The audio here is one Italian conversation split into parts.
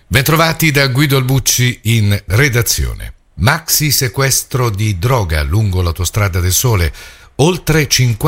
Bentrovati da Guido Albucci in redazione. Maxi sequestro di droga lungo l'autostrada del Sole. Oltre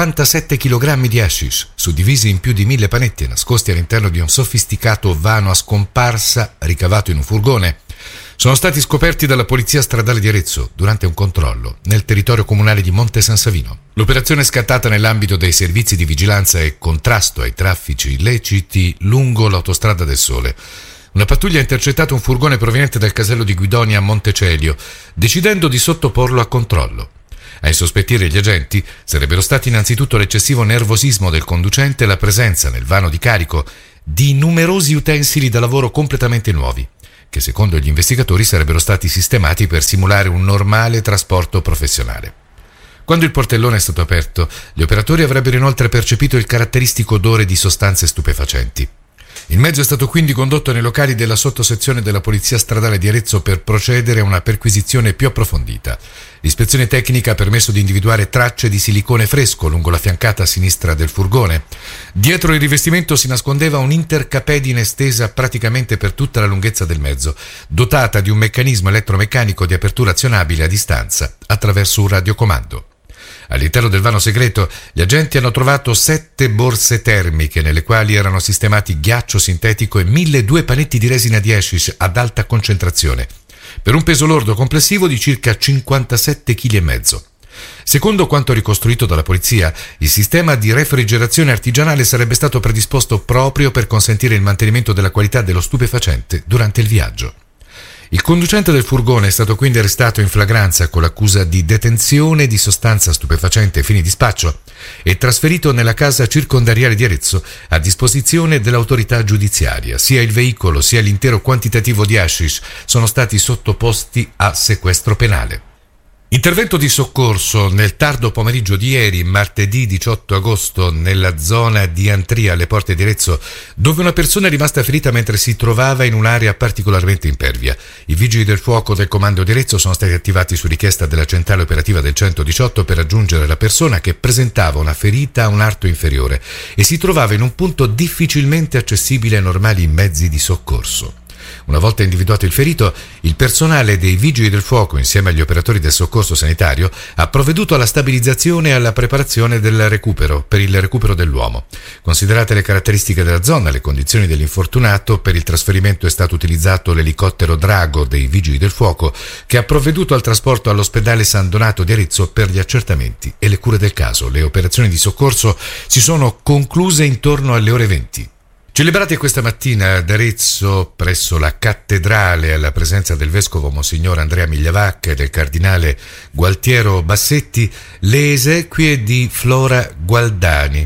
57 kg di hashish, suddivisi in più di 1000 panetti nascosti all'interno di un sofisticato vano a scomparsa ricavato in un furgone. Sono stati scoperti dalla Polizia Stradale di Arezzo durante un controllo nel territorio comunale di Monte San Savino. L'operazione è scattata nell'ambito dei servizi di vigilanza e contrasto ai traffici illeciti lungo l'autostrada del Sole. Una pattuglia ha intercettato un furgone proveniente dal casello di Guidonia a Montecelio, decidendo di sottoporlo a controllo. A insospettire gli agenti sarebbero stati innanzitutto l'eccessivo nervosismo del conducente e la presenza nel vano di carico di numerosi utensili da lavoro completamente nuovi, che secondo gli investigatori sarebbero stati sistemati per simulare un normale trasporto professionale. Quando il portellone è stato aperto, gli operatori avrebbero inoltre percepito il caratteristico odore di sostanze stupefacenti. Il mezzo è stato quindi condotto nei locali della sottosezione della Polizia Stradale di Arezzo per procedere a una perquisizione più approfondita. L'ispezione tecnica ha permesso di individuare tracce di silicone fresco lungo la fiancata sinistra del furgone. Dietro il rivestimento si nascondeva un'intercapedine estesa praticamente per tutta la lunghezza del mezzo, dotata di un meccanismo elettromeccanico di apertura azionabile a distanza attraverso un radiocomando. All'interno del vano segreto, gli agenti hanno trovato 7 borse termiche nelle quali erano sistemati ghiaccio sintetico e 1002 panetti di resina di hashish ad alta concentrazione, per un peso lordo complessivo di circa 57,5 kg. Secondo quanto ricostruito dalla polizia, il sistema di refrigerazione artigianale sarebbe stato predisposto proprio per consentire il mantenimento della qualità dello stupefacente durante il viaggio. Il conducente del furgone è stato quindi arrestato in flagranza con l'accusa di detenzione di sostanza stupefacente ai fini di spaccio e trasferito nella casa circondariale di Arezzo a disposizione dell'autorità giudiziaria. Sia il veicolo sia l'intero quantitativo di hashish sono stati sottoposti a sequestro penale. Intervento di soccorso nel tardo pomeriggio di ieri, martedì 18 agosto, nella zona di Antria, alle porte di Arezzo, dove una persona è rimasta ferita mentre si trovava in un'area particolarmente impervia. I vigili del fuoco del comando di Arezzo sono stati attivati su richiesta della centrale operativa del 118 per raggiungere la persona che presentava una ferita a un arto inferiore e si trovava in un punto difficilmente accessibile ai normali mezzi di soccorso. Una volta individuato il ferito, il personale dei vigili del fuoco, insieme agli operatori del soccorso sanitario, ha provveduto alla stabilizzazione e alla preparazione del recupero, per il recupero dell'uomo. Considerate le caratteristiche della zona e le condizioni dell'infortunato, per il trasferimento è stato utilizzato l'elicottero Drago dei vigili del fuoco, che ha provveduto al trasporto all'ospedale San Donato di Arezzo per gli accertamenti e le cure del caso. Le operazioni di soccorso si sono concluse intorno alle ore 20. Celebrati questa mattina ad Arezzo, presso la cattedrale, alla presenza del vescovo Monsignor Andrea Migliavacca e del cardinale Gualtiero Bassetti, le esequie di Flora Gualdani,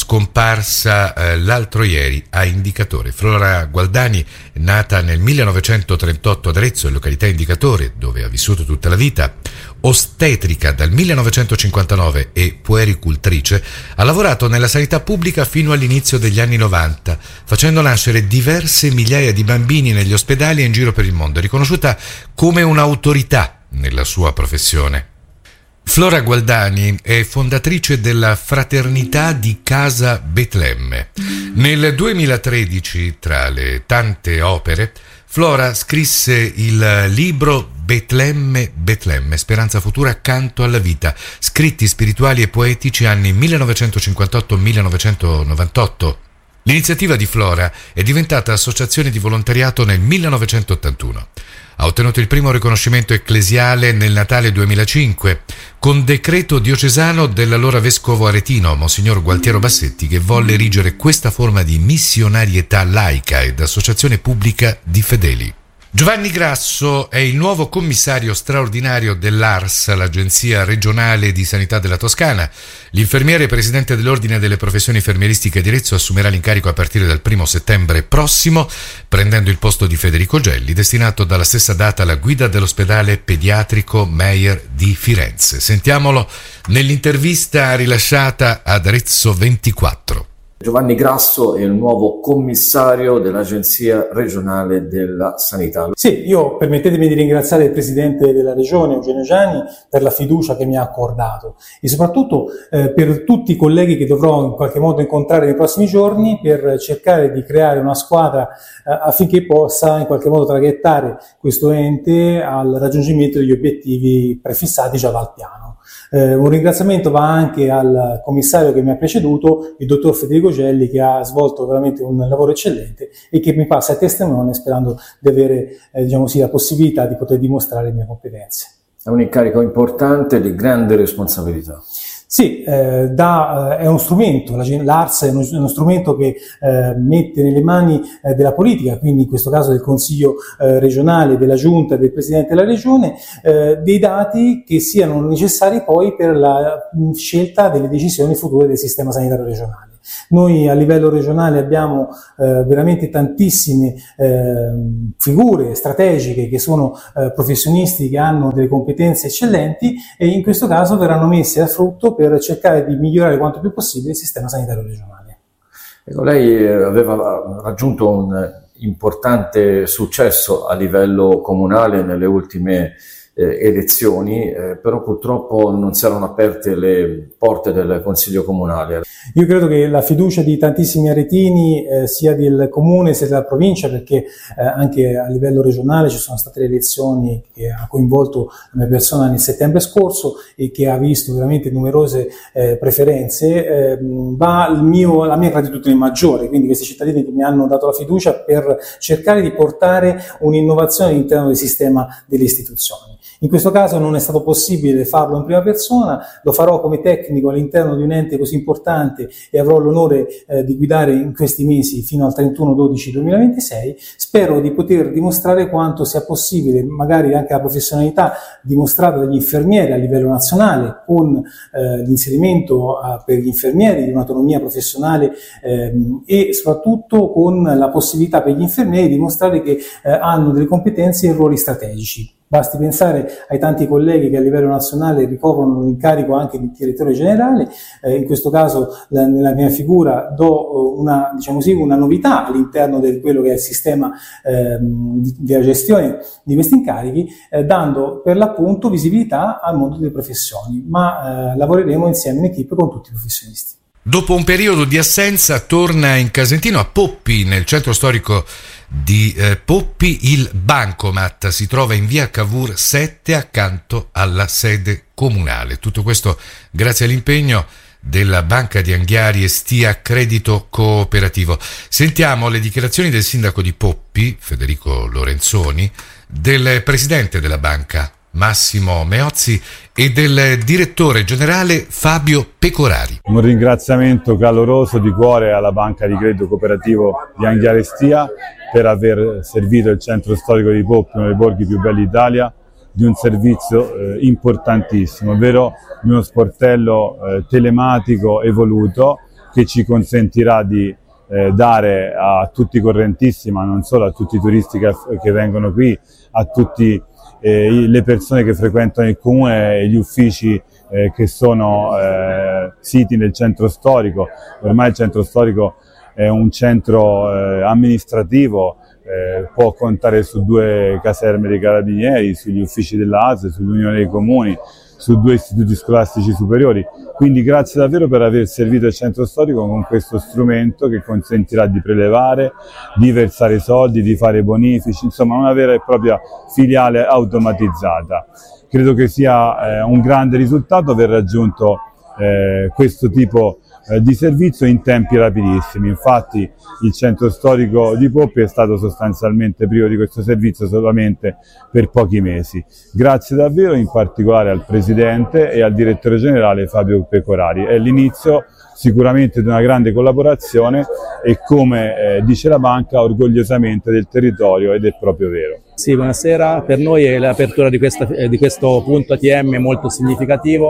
scomparsa l'altro ieri a Indicatore. Flora Gualdani, nata nel 1938 ad Arezzo, in località Indicatore, dove ha vissuto tutta la vita, ostetrica dal 1959 e puericultrice, ha lavorato nella sanità pubblica fino all'inizio degli anni 90, facendo nascere diverse migliaia di bambini negli ospedali e in giro per il mondo. È riconosciuta come un'autorità nella sua professione. Flora Gualdani è fondatrice della Fraternità di Casa Betlemme. Nel 2013, tra le tante opere, Flora scrisse il libro Betlemme, Speranza Futura accanto alla vita, scritti spirituali e poetici anni 1958-1998. L'iniziativa di Flora è diventata associazione di volontariato nel 1981. Ha ottenuto il primo riconoscimento ecclesiale nel Natale 2005, con decreto diocesano dell'allora vescovo aretino, Monsignor Gualtiero Bassetti, che volle erigere questa forma di missionarietà laica ed associazione pubblica di fedeli. Giovanni Grasso è il nuovo commissario straordinario dell'ARS, l'Agenzia Regionale di Sanità della Toscana. L'infermiere presidente dell'Ordine delle Professioni Infermieristiche di Arezzo assumerà l'incarico a partire dal 1 settembre prossimo, prendendo il posto di Federico Gelli, destinato dalla stessa data alla guida dell'ospedale pediatrico Meyer di Firenze. Sentiamolo nell'intervista rilasciata ad Arezzo 24. Giovanni Grasso è il nuovo commissario dell'Agenzia regionale della sanità. Sì, io permettetemi di ringraziare il Presidente della Regione, Eugenio Giani, per la fiducia che mi ha accordato e soprattutto per tutti i colleghi che dovrò in qualche modo incontrare nei prossimi giorni per cercare di creare una squadra affinché possa in qualche modo traghettare questo ente al raggiungimento degli obiettivi prefissati già dal piano. Un ringraziamento va anche al commissario che mi ha preceduto, il dottor Federico Gelli, che ha svolto veramente un lavoro eccellente e che mi passa a testimone sperando di avere la possibilità di poter dimostrare le mie competenze. È un incarico importante di grande responsabilità. Sì, è uno strumento, l'ARS è uno strumento che mette nelle mani della politica, quindi in questo caso del Consiglio regionale, della Giunta, del Presidente della Regione, dei dati che siano necessari poi per la scelta delle decisioni future del sistema sanitario regionale. Noi a livello regionale abbiamo veramente tantissime figure strategiche che sono professionisti che hanno delle competenze eccellenti e in questo caso verranno messe a frutto per cercare di migliorare quanto più possibile il sistema sanitario regionale. Ecco, lei aveva raggiunto un importante successo a livello comunale nelle ultime elezioni, però purtroppo non si erano aperte le porte del Consiglio Comunale. Io credo che la fiducia di tantissimi aretini sia del Comune sia della Provincia, perché anche a livello regionale ci sono state le elezioni che ha coinvolto la mia persona nel settembre scorso e che ha visto veramente numerose preferenze, va la mia gratitudine maggiore, quindi questi cittadini che mi hanno dato la fiducia per cercare di portare un'innovazione all'interno del sistema delle istituzioni. In questo caso non è stato possibile farlo in prima persona, lo farò come tecnico all'interno di un ente così importante e avrò l'onore di guidare in questi mesi fino al 31/12/2026. Spero di poter dimostrare quanto sia possibile, magari anche la professionalità dimostrata dagli infermieri a livello nazionale, con l'inserimento per gli infermieri di un'autonomia professionale e soprattutto con la possibilità per gli infermieri di dimostrare che hanno delle competenze in ruoli strategici. Basti pensare ai tanti colleghi che a livello nazionale ricoprono l'incarico anche di direttore generale, in questo caso nella mia figura do una novità all'interno di quello che è il sistema della gestione di questi incarichi, dando per l'appunto visibilità al mondo delle professioni, ma lavoreremo insieme in equipe con tutti i professionisti. Dopo un periodo di assenza torna in Casentino a Poppi, nel centro storico di Poppi, il Bancomat. Si trova in via Cavour 7 accanto alla sede comunale. Tutto questo grazie all'impegno della Banca di Anghiari e Stia Credito Cooperativo. Sentiamo le dichiarazioni del sindaco di Poppi, Federico Lorenzoni, del presidente della banca Massimo Meozzi e del direttore generale Fabio Pecorari. Un ringraziamento caloroso di cuore alla Banca di Credito Cooperativo di Anghiari e Stia per aver servito il centro storico di Poppi, uno dei borghi più belli d'Italia, di un servizio importantissimo, ovvero di uno sportello telematico evoluto che ci consentirà di dare a tutti i correntisti, ma non solo, a tutti i turisti che vengono qui, a tutti le persone che frequentano il comune e gli uffici che sono siti nel centro storico. Ormai il centro storico è un centro amministrativo, può contare su 2 caserme dei carabinieri, sugli uffici dell'ASL, sull'Unione dei Comuni, su 2 istituti scolastici superiori. Quindi grazie davvero per aver servito il centro storico con questo strumento che consentirà di prelevare, di versare soldi, di fare bonifici, insomma una vera e propria filiale automatizzata. Credo che sia un grande risultato aver raggiunto questo tipo di servizio in tempi rapidissimi. Infatti il centro storico di Poppi è stato sostanzialmente privo di questo servizio solamente per pochi mesi. Grazie davvero in particolare al Presidente e al Direttore Generale Fabio Pecorari. È l'inizio sicuramente di una grande collaborazione e, come dice la Banca, orgogliosamente del territorio ed è proprio vero. Sì, buonasera. Per noi l'apertura di questo punto ATM è molto significativo.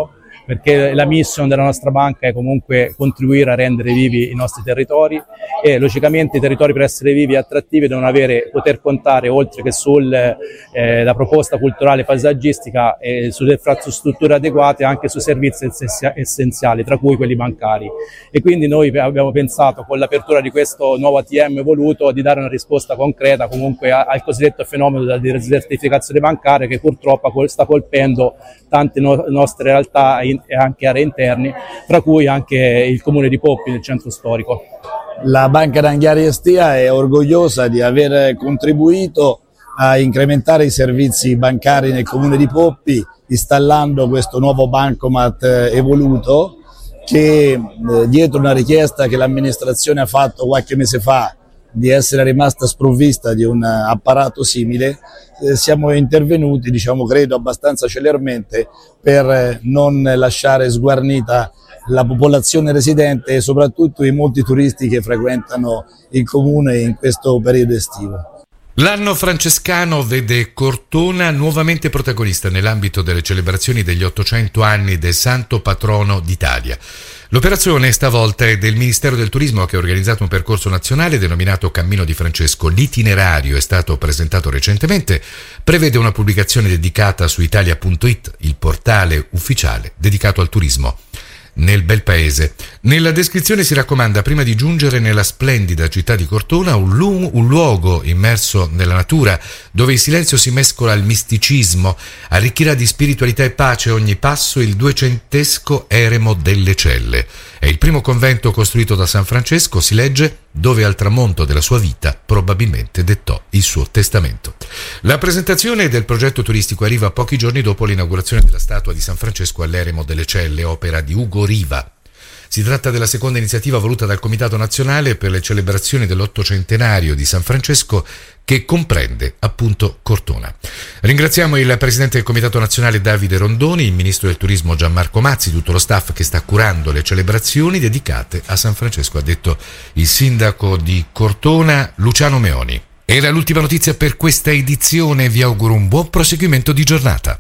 perché la mission della nostra banca è comunque contribuire a rendere vivi i nostri territori, e logicamente i territori, per essere vivi e attrattivi, devono poter contare, oltre che sulla proposta culturale paesaggistica e sulle infrastrutture adeguate, anche su servizi essenziali, tra cui quelli bancari. E quindi noi abbiamo pensato, con l'apertura di questo nuovo ATM voluto, di dare una risposta concreta comunque al cosiddetto fenomeno della desertificazione bancaria, che purtroppo sta colpendo tante nostre realtà e anche aree interni, tra cui anche il comune di Poppi, nel centro storico. La Banca d'Anghiari Estia è orgogliosa di aver contribuito a incrementare i servizi bancari nel comune di Poppi, installando questo nuovo bancomat evoluto, che dietro una richiesta che l'amministrazione ha fatto qualche mese fa di essere rimasta sprovvista di un apparato simile, siamo intervenuti, credo abbastanza celermente, per non lasciare sguarnita la popolazione residente e soprattutto i molti turisti che frequentano il comune in questo periodo estivo. L'anno francescano vede Cortona nuovamente protagonista nell'ambito delle celebrazioni degli 800 anni del Santo Patrono d'Italia. L'operazione stavolta è del Ministero del Turismo, che ha organizzato un percorso nazionale denominato Cammino di Francesco. L'itinerario è stato presentato recentemente, prevede una pubblicazione dedicata su italia.it, il portale ufficiale dedicato al turismo nel bel paese. Nella descrizione si raccomanda, prima di giungere nella splendida città di Cortona, un luogo immerso nella natura, dove il silenzio si mescola al misticismo, arricchirà di spiritualità e pace ogni passo il 200° eremo delle Celle. È il primo convento costruito da San Francesco, si legge, dove al tramonto della sua vita probabilmente dettò il suo testamento. La presentazione del progetto turistico arriva pochi giorni dopo l'inaugurazione della statua di San Francesco all'Eremo delle Celle, opera di Ugo Riva. Si tratta della seconda iniziativa voluta dal Comitato Nazionale per le celebrazioni dell'800° di San Francesco, che comprende appunto Cortona. Ringraziamo il Presidente del Comitato Nazionale Davide Rondoni, il Ministro del Turismo Gianmarco Mazzi, tutto lo staff che sta curando le celebrazioni dedicate a San Francesco, ha detto il Sindaco di Cortona Luciano Meoni. Era l'ultima notizia per questa edizione, vi auguro un buon proseguimento di giornata.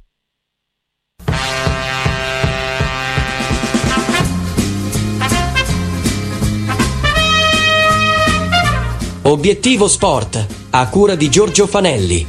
Obiettivo Sport, a cura di Giorgio Fanelli.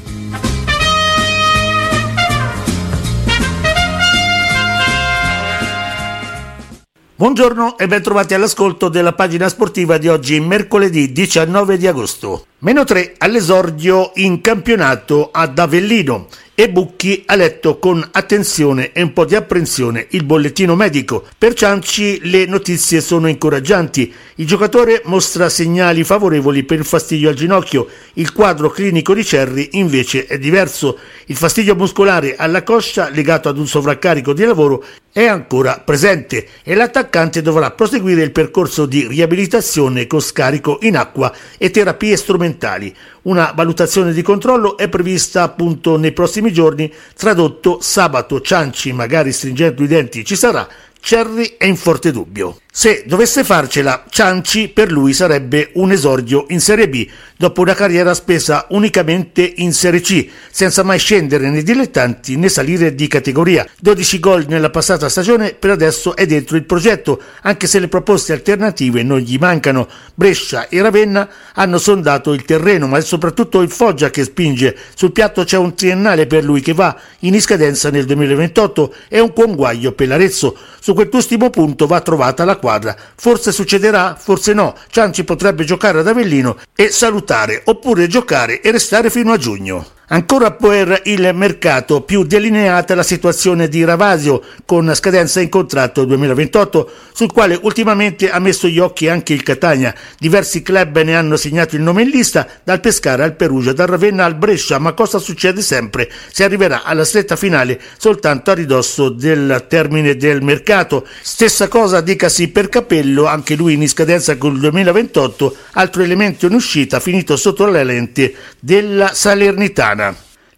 Buongiorno e ben trovati all'ascolto della pagina sportiva di oggi, mercoledì 19 di agosto. -3 all'esordio in campionato ad Avellino, e Bucchi ha letto con attenzione e un po' di apprensione il bollettino medico. Per Cianci le notizie sono incoraggianti. Il giocatore mostra segnali favorevoli per il fastidio al ginocchio. Il quadro clinico di Cerri invece è diverso. Il fastidio muscolare alla coscia, legato ad un sovraccarico di lavoro, è ancora presente e l'attaccante dovrà proseguire il percorso di riabilitazione con scarico in acqua e terapie strumentali. Una valutazione di controllo è prevista appunto nei prossimi giorni. Tradotto: sabato Cianci, magari stringendo i denti, ci sarà. Cerri è in forte dubbio. Se dovesse farcela, Cianci per lui sarebbe un esordio in Serie B, dopo una carriera spesa unicamente in Serie C, senza mai scendere nei dilettanti né salire di categoria. 12 gol nella passata stagione, per adesso è dentro il progetto, anche se le proposte alternative non gli mancano. Brescia e Ravenna hanno sondato il terreno, ma è soprattutto il Foggia che spinge. Sul piatto c'è un triennale per lui che va in scadenza nel 2028 e un conguaglio per l'Arezzo. Su quest'ultimo punto va trovata la quadra. Forse succederà, forse no. Cianci potrebbe giocare ad Avellino e salutare, oppure giocare e restare fino a giugno. Ancora per il mercato, più delineata la situazione di Ravasio, con scadenza in contratto 2028, sul quale ultimamente ha messo gli occhi anche il Catania. Diversi club ne hanno segnato il nome in lista, dal Pescara al Perugia, dal Ravenna al Brescia, ma cosa succede sempre? Si arriverà alla stretta finale soltanto a ridosso del termine del mercato. Stessa cosa dicasi per Capello, anche lui in scadenza con il 2028, altro elemento in uscita finito sotto la lente della Salernitana.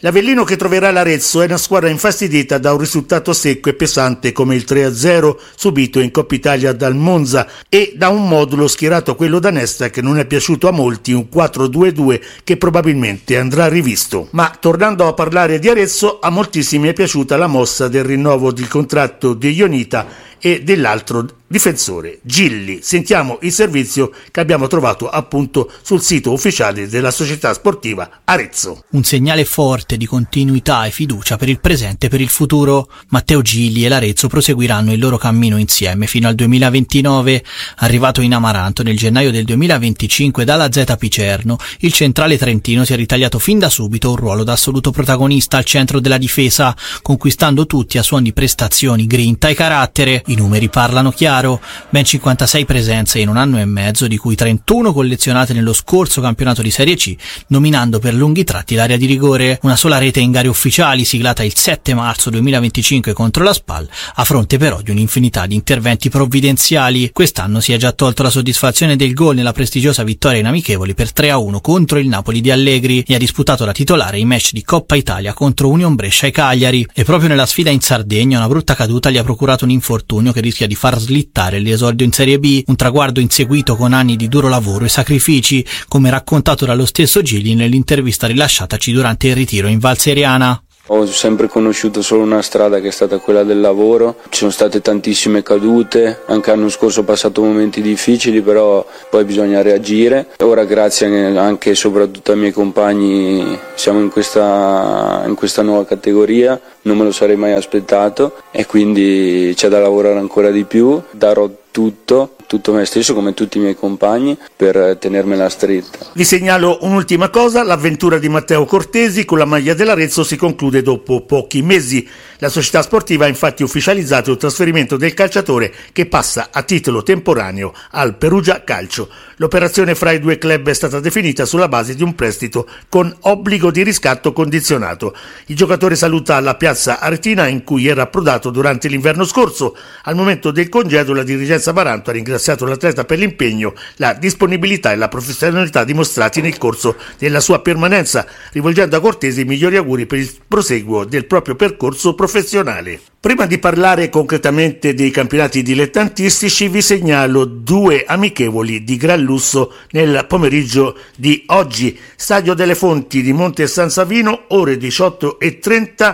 L'Avellino, che troverà l'Arezzo, è una squadra infastidita da un risultato secco e pesante come il 3-0 subito in Coppa Italia dal Monza e da un modulo schierato, quello da Nesta, che non è piaciuto a molti, un 4-2-2 che probabilmente andrà rivisto. Ma tornando a parlare di Arezzo, a moltissimi è piaciuta la mossa del rinnovo del contratto di Ionita e dell'altro difensore, Gilli. Sentiamo il servizio che abbiamo trovato appunto sul sito ufficiale della società sportiva Arezzo. Un segnale forte di continuità e fiducia per il presente e per il futuro. Matteo Gilli e l'Arezzo proseguiranno il loro cammino insieme fino al 2029. Arrivato in Amaranto nel gennaio del 2025 dalla Z Picerno, il centrale trentino si è ritagliato fin da subito un ruolo da assoluto protagonista al centro della difesa, conquistando tutti a suon di prestazioni, grinta e carattere. I numeri parlano chiaro, ben 56 presenze in un anno e mezzo, di cui 31 collezionate nello scorso campionato di Serie C, dominando per lunghi tratti l'area di rigore. Una sola rete in gare ufficiali, siglata il 7 marzo 2025 contro la SPAL, a fronte però di un'infinità di interventi provvidenziali. Quest'anno si è già tolto la soddisfazione del gol nella prestigiosa vittoria in amichevoli per 3-1 contro il Napoli di Allegri e ha disputato da titolare i match di Coppa Italia contro Union Brescia e Cagliari. E proprio nella sfida in Sardegna una brutta caduta gli ha procurato un infortunio che rischia di far slittare l'esordio in Serie B, un traguardo inseguito con anni di duro lavoro e sacrifici, come raccontato dallo stesso Gilli nell'intervista rilasciataci durante il ritiro in Val Seriana. Ho sempre conosciuto solo una strada, che è stata quella del lavoro. Ci sono state tantissime cadute, anche l'anno scorso ho passato momenti difficili, però poi bisogna reagire. Ora, grazie anche e soprattutto ai miei compagni, siamo in questa nuova categoria, non me lo sarei mai aspettato e quindi c'è da lavorare ancora di più. Darò tutto me stesso, come tutti i miei compagni, per tenermela stretta. Vi segnalo un'ultima cosa: l'avventura di Matteo Cortesi con la maglia dell'Arezzo si conclude dopo pochi mesi. La società sportiva ha infatti ufficializzato il trasferimento del calciatore, che passa a titolo temporaneo al Perugia Calcio. L'operazione fra i due club è stata definita sulla base di un prestito con obbligo di riscatto condizionato. Il giocatore saluta la piazza aretina in cui era approdato durante l'inverno scorso. Al momento del congedo la dirigenza Amaranto ha ringraziato l'atleta per l'impegno, la disponibilità e la professionalità dimostrati nel corso della sua permanenza, rivolgendo a Cortesi i migliori auguri per il proseguo del proprio percorso professionale. Prima di parlare concretamente dei campionati dilettantistici, vi segnalo 2 amichevoli di gran lusso nel pomeriggio di oggi. Stadio delle Fonti di Monte San Savino, ore 18:30,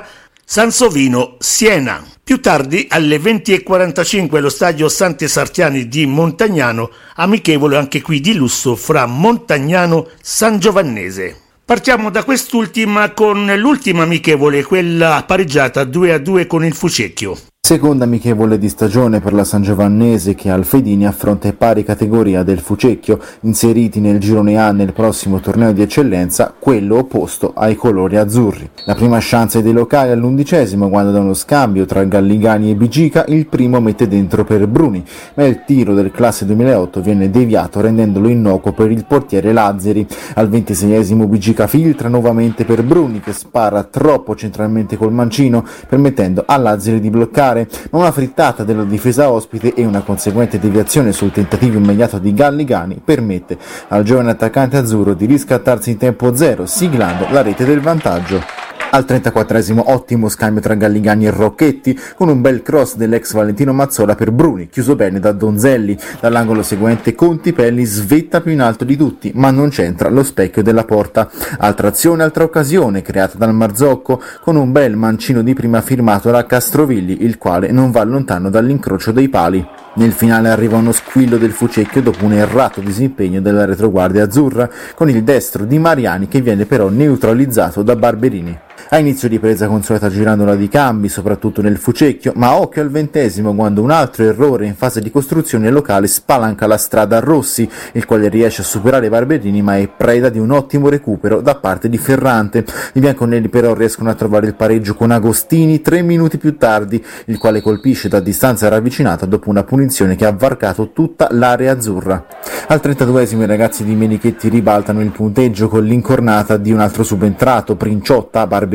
Sansovino-Siena. Più tardi, alle 20:45, allo stadio Sante Sartiani di Montagnano, amichevole anche qui di lusso fra Montagnano-San Giovannese. Partiamo da quest'ultima con l'ultima amichevole, quella pareggiata 2-2 con il Fucecchio. Seconda amichevole di stagione per la Sangiovannese, che al Fedini affronta pari categoria del Fucecchio, inseriti nel girone A nel prossimo torneo di eccellenza, quello opposto ai colori azzurri. La prima chance dei locali all'11°, quando da uno scambio tra Galligani e Bigica il primo mette dentro per Bruni, ma il tiro del classe 2008 viene deviato rendendolo innocuo per il portiere Lazzeri. Al 26° Bigica filtra nuovamente per Bruni, che spara troppo centralmente col mancino, permettendo a Lazzeri di bloccare, ma una frittata della difesa ospite e una conseguente deviazione sul tentativo immediato di Galligani permette al giovane attaccante azzurro di riscattarsi in tempo zero, siglando la rete del vantaggio. Al 34° ottimo scambio tra Galligani e Rocchetti, con un bel cross dell'ex Valentino Mazzola per Bruni, chiuso bene da Donzelli. Dall'angolo seguente Contipelli svetta più in alto di tutti, ma non c'entra lo specchio della porta. Altra azione, altra occasione creata dal Marzocco, con un bel mancino di prima firmato da Castrovilli, il quale non va lontano dall'incrocio dei pali. Nel finale arriva uno squillo del Fucecchio dopo un errato disimpegno della retroguardia azzurra, con il destro di Mariani che viene però neutralizzato da Barberini. A inizio ripresa consueta girandola di cambi, soprattutto nel Fucecchio, ma occhio al 20° quando un altro errore in fase di costruzione locale spalanca la strada a Rossi, il quale riesce a superare Barberini ma è preda di un ottimo recupero da parte di Ferrante. I bianconeri però riescono a trovare il pareggio con Agostini 3 minuti più tardi, il quale colpisce da distanza ravvicinata dopo una punizione che ha varcato tutta l'area azzurra. Al 32° i ragazzi di Menichetti ribaltano il punteggio con l'incornata di un altro subentrato, Princiotta. Barberini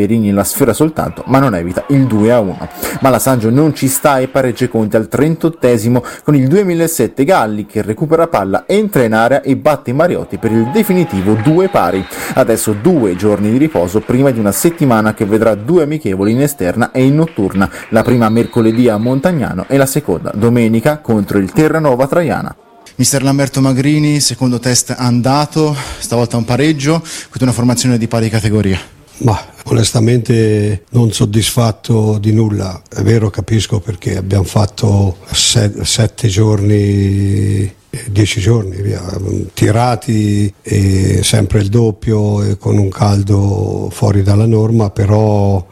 Berini la sfiora soltanto, ma non evita il 2-1. Ma la Sangio non ci sta e pareggia i conti al 38esimo con il 2007 Galli che recupera palla, entra in area e batte Mariotti per il definitivo 2-2. Adesso 2 giorni di riposo prima di una settimana che vedrà 2 amichevoli in esterna e in notturna, la prima mercoledì a Montagnano e la seconda domenica contro il Terranova Traiana. Mister Lamberto Magrini, secondo test andato, stavolta un pareggio, con una formazione di pari categoria. Ma onestamente non soddisfatto di nulla, è vero, capisco perché abbiamo fatto 7 giorni, 10 giorni via, tirati e sempre il doppio e con un caldo fuori dalla norma, però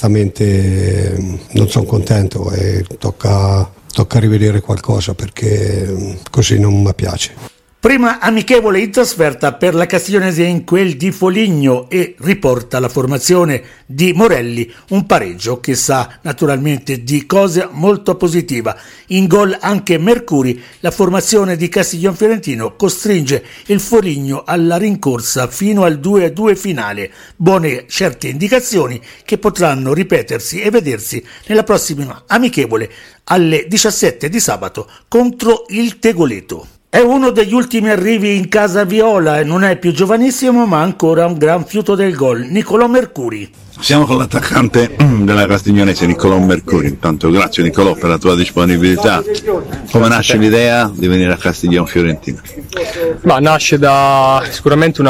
onestamente non sono contento e tocca rivedere qualcosa perché così non mi piace. Prima amichevole in trasferta per la Castiglionese in quel di Foligno e riporta la formazione di Morelli, un pareggio che sa naturalmente di cosa molto positiva. In gol anche Mercuri, la formazione di Castiglion Fiorentino costringe il Foligno alla rincorsa fino al 2-2 finale. Buone certe indicazioni che potranno ripetersi e vedersi nella prossima amichevole alle 17 di sabato contro il Tegoleto. È uno degli ultimi arrivi in casa viola e non è più giovanissimo ma ancora un gran fiuto del gol, Nicolò Mercuri. Siamo con l'attaccante della Castiglionese Nicolò Mercuri. Intanto grazie Nicolò per la tua disponibilità. Come nasce l'idea di venire a Castiglion Fiorentina? Ma nasce da sicuramente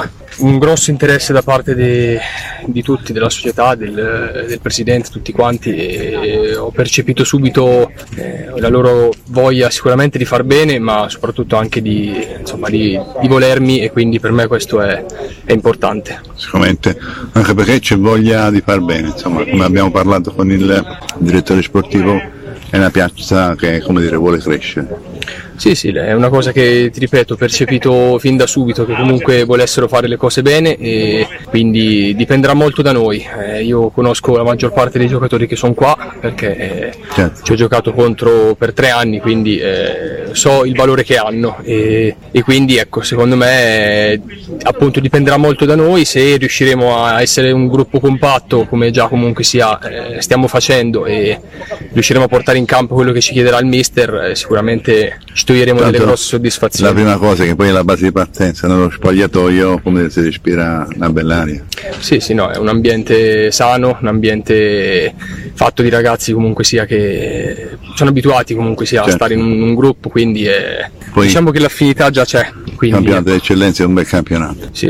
un grosso interesse da parte di tutti, della società, del presidente, tutti quanti, e ho percepito subito la loro voglia sicuramente di far bene, ma soprattutto anche di volermi, e quindi per me questo è importante. Sicuramente, anche perché c'è voglia di far bene, insomma, come abbiamo parlato con il direttore sportivo, è una piazza che, come dire, vuole crescere. Sì, è una cosa che, ti ripeto, ho percepito fin da subito, che comunque volessero fare le cose bene, e quindi dipenderà molto da noi. Io conosco la maggior parte dei giocatori che sono qua perché ci ho giocato contro per 3 anni, quindi so il valore che hanno, e quindi ecco, secondo me appunto dipenderà molto da noi. Se riusciremo a essere un gruppo compatto, come già comunque stiamo facendo, e riusciremo a portare in campo quello che ci chiederà il mister, sicuramente ci toglieremo delle grosse soddisfazioni. La prima cosa è che poi è la base di partenza, nello spogliatoio, come si respira una bell'aria. Sì, no, è un ambiente sano, un ambiente fatto di ragazzi comunque sia che sono abituati comunque sia a stare in un gruppo, quindi poi, diciamo che l'affinità già c'è. Il campionato d'eccellenza è un bel campionato. Sì,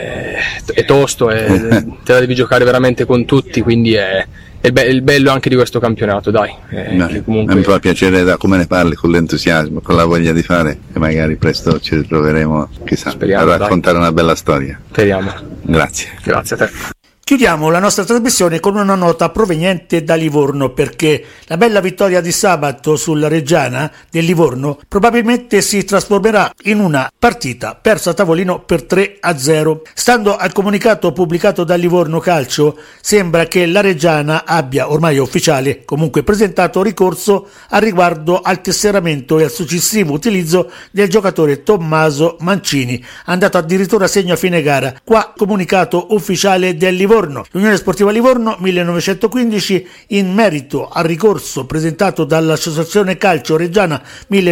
è tosto, te la devi giocare veramente con tutti, quindi è il bello anche di questo campionato, dai. Che comunque... Mi fa piacere da come ne parli, con l'entusiasmo, con la voglia di fare, e magari presto ci ritroveremo, chissà, a raccontare una bella storia. Speriamo. Grazie. Grazie a te. Chiudiamo la nostra trasmissione con una nota proveniente da Livorno, perché la bella vittoria di sabato sulla Reggiana del Livorno probabilmente si trasformerà in una partita persa a tavolino per 3-0. Stando al comunicato pubblicato da Livorno Calcio, sembra che la Reggiana abbia, ormai ufficiale, comunque presentato ricorso al riguardo al tesseramento e al successivo utilizzo del giocatore Tommaso Mancini, andato addirittura a segno a fine gara. Qua comunicato ufficiale del Livorno. L'Unione Sportiva Livorno 1915, in merito al ricorso presentato dall'Associazione Calcio Reggiana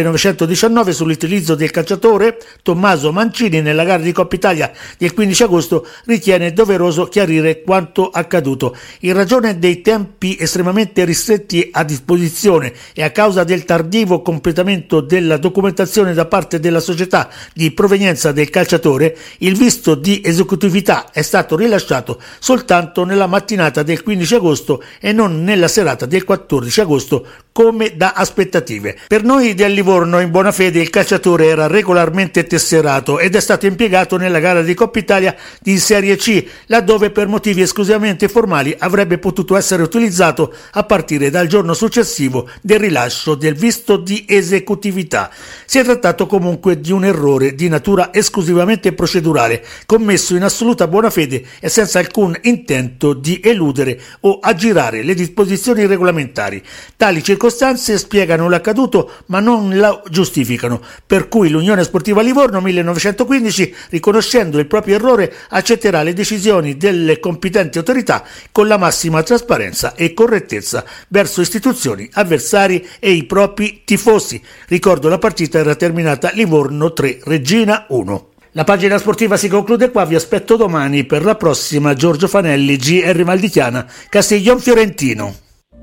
1919 sull'utilizzo del calciatore Tommaso Mancini nella gara di Coppa Italia del 15 agosto, ritiene doveroso chiarire quanto accaduto. In ragione dei tempi estremamente ristretti a disposizione e a causa del tardivo completamento della documentazione da parte della società di provenienza del calciatore, il visto di esecutività è stato rilasciato soltanto nella mattinata del 15 agosto e non nella serata del 14 agosto come da aspettative. Per noi del Livorno, in buona fede, il calciatore era regolarmente tesserato ed è stato impiegato nella gara di Coppa Italia di Serie C, laddove per motivi esclusivamente formali avrebbe potuto essere utilizzato a partire dal giorno successivo del rilascio del visto di esecutività. Si è trattato comunque di un errore di natura esclusivamente procedurale, commesso in assoluta buona fede e senza alcun intento di eludere o aggirare le disposizioni regolamentari. Tali circostanze circostanze spiegano l'accaduto ma non lo giustificano, per cui l'Unione Sportiva Livorno 1915, riconoscendo il proprio errore, accetterà le decisioni delle competenti autorità con la massima trasparenza e correttezza verso istituzioni, avversari e i propri tifosi. Ricordo, la partita era terminata Livorno 3, Reggina 1. La pagina sportiva si conclude qua, vi aspetto domani per la prossima. Giorgio Fanelli, GR Valdichiana, Castiglion Fiorentino.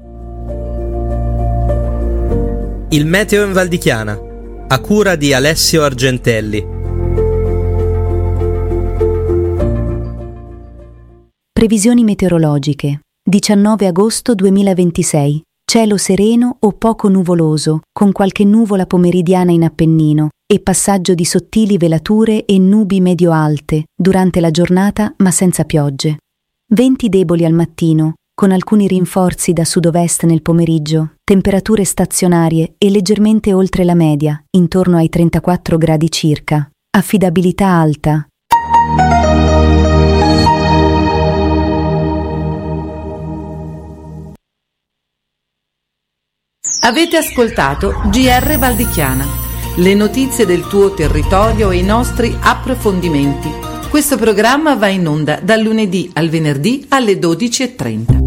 Il meteo in Valdichiana, a cura di Alessio Argentelli. Previsioni meteorologiche. 19 agosto 2026. Cielo sereno o poco nuvoloso, con qualche nuvola pomeridiana in Appennino e passaggio di sottili velature e nubi medio-alte durante la giornata, ma senza piogge. Venti deboli al mattino, con alcuni rinforzi da sud-ovest nel pomeriggio, temperature stazionarie e leggermente oltre la media, intorno ai 34 gradi circa. Affidabilità alta. Avete ascoltato GR Valdichiana, le notizie del tuo territorio e i nostri approfondimenti. Questo programma va in onda dal lunedì al venerdì alle 12:30.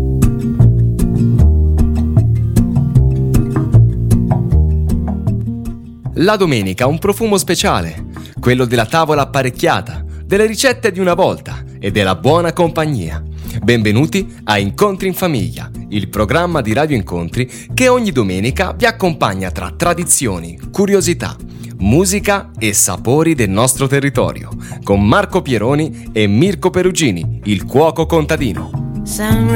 La domenica un profumo speciale, quello della tavola apparecchiata, delle ricette di una volta e della buona compagnia. Benvenuti a Incontri in Famiglia, il programma di Radio Incontri che ogni domenica vi accompagna tra tradizioni, curiosità, musica e sapori del nostro territorio, con Marco Pieroni e Mirko Perugini, il cuoco contadino.